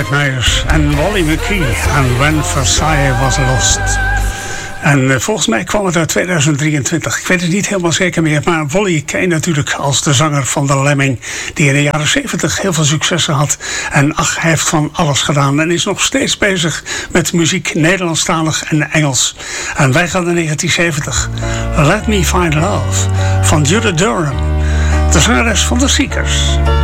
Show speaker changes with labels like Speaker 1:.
Speaker 1: Ed Meyers en Wally McKee en When Versailles Was Lost. En volgens mij kwam het uit 2023. Ik weet het niet helemaal zeker meer. Maar Wally ken je natuurlijk als de zanger van de Lemming, die in de jaren 70 heel veel successen had. En hij heeft van alles gedaan. En is nog steeds bezig met muziek, Nederlandstalig en Engels. En wij gaan naar 1970. Let Me Find Love van Judith Durham. De zangeres van The Seekers.